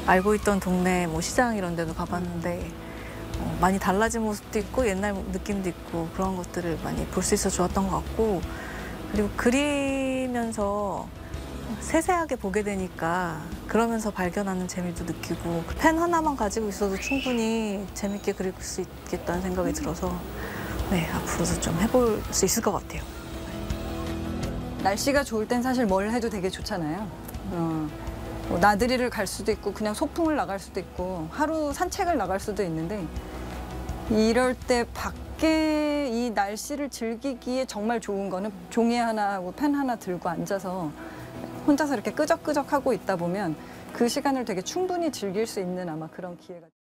알고 있던 동네 뭐 시장 이런 데도 가봤는데 많이 달라진 모습도 있고 옛날 느낌도 있고 그런 것들을 많이 볼 수 있어 좋았던 것 같고, 그리고 그리면서 세세하게 보게 되니까 그러면서 발견하는 재미도 느끼고 펜 하나만 가지고 있어도 충분히 재밌게 그릴 수 있겠다는 생각이 들어서 네, 앞으로도 좀 해볼 수 있을 것 같아요. 날씨가 좋을 땐 사실 뭘 해도 되게 좋잖아요. 뭐 나들이를 갈 수도 있고 그냥 소풍을 나갈 수도 있고 하루 산책을 나갈 수도 있는데, 이럴 때 밖에 이 날씨를 즐기기에 정말 좋은 거는 종이 하나하고 펜 하나 들고 앉아서 혼자서 이렇게 끄적끄적 하고 있다 보면 그 시간을 되게 충분히 즐길 수 있는 아마 그런 기회가